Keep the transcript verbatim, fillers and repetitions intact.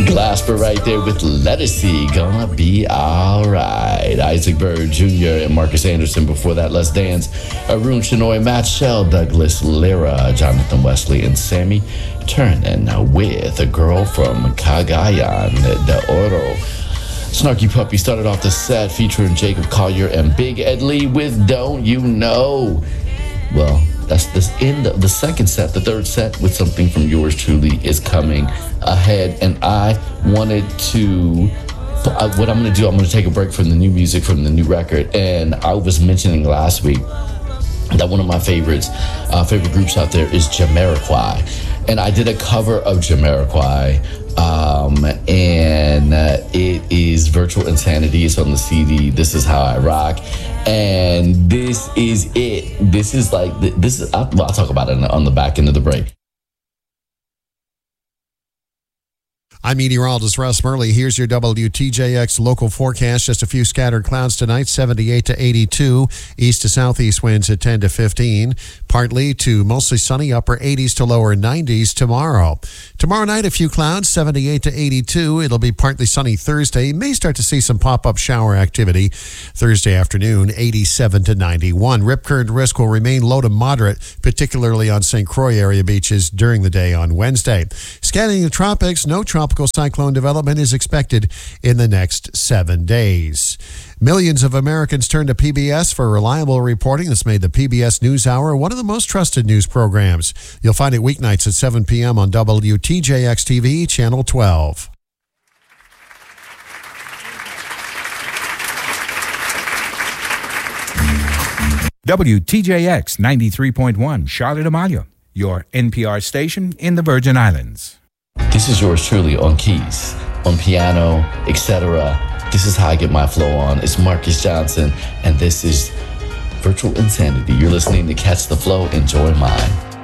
Glasper right there with Lettucey, Gonna Be Alright. Isaac Bird Junior and Marcus Anderson before that, Let's Dance. Arun Shenoy, Matt Shell, Douglas Lira, Jonathan Wesley, and Sammy Turnen with A Girl from Cagayan de Oro. Snarky Puppy started off the set featuring Jacob Collier and Big Ed Lee with Don't You Know. Well, that's the end of the second set. The third set with something from yours truly is coming ahead. And I wanted to, what I'm going to do, I'm going to take a break from the new music, from the new record. And I was mentioning last week that one of my favorites, uh, favorite groups out there is Jamiroquai. And I did a cover of Jamiroquai. Um, and uh, it is Virtual Insanity. It's on the C D. This Is How I Rock. And this is it. This is like, this is, I'll, well, I'll talk about it on the back end of the break. I'm meteorologist Russ Murley. Here's your W T J X local forecast. Just a few scattered clouds tonight, seventy-eight to eighty-two. East to southeast winds at ten to fifteen. Partly to mostly sunny, upper eighties to lower nineties tomorrow. Tomorrow night, a few clouds, seventy-eight to eighty-two. It'll be partly sunny Thursday. May start to see some pop-up shower activity. Thursday afternoon, eighty-seven to ninety-one. Rip current risk will remain low to moderate, particularly on Saint Croix area beaches during the day on Wednesday. Scanning the tropics, no tropical cyclone development is expected in the next seven days. Millions of Americans turn to P B S for reliable reporting. This made the P B S NewsHour one of the most trusted news programs. You'll find it weeknights at seven p.m. on W T J X T V, Channel twelve. W T J X ninety-three point one, Charlotte Amalia, your N P R station in the Virgin Islands. This is yours truly on keys, on piano, et cetera. This is how I get my flow on. It's Marcus Johnson, and this is Virtual Insanity. You're listening to Catch the Flow. Enjoy mine.